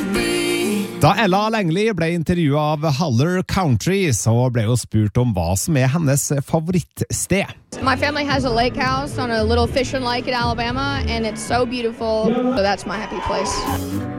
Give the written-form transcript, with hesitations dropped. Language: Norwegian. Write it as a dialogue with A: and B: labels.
A: Da Ella Langley ble intervjuet av Haller Country, så ble hun spurt om hva som hennes favorittsted.
B: My family has a lake house on a little fishing lake in Alabama, and it's so beautiful, so that's my happy place.